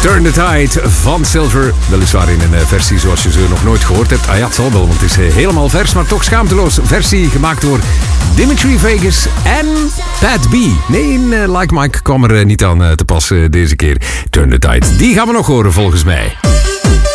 Turn the Tide van Silver. Weliswaar in een versie zoals je ze nog nooit gehoord hebt. Ah ja, het zal wel, want het is helemaal vers, maar toch schaamteloos. Versie gemaakt door Dimitri Vegas en Pat B. Nee, Like Mike kwam er niet aan te pas deze keer. Turn the Tide, die gaan we nog horen volgens mij.